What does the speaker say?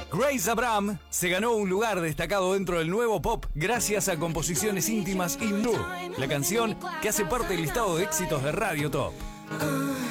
Grace Abraham se ganó un lugar destacado dentro del nuevo pop gracias a composiciones íntimas y Blue, la canción que hace parte del listado de éxitos de Radio Top.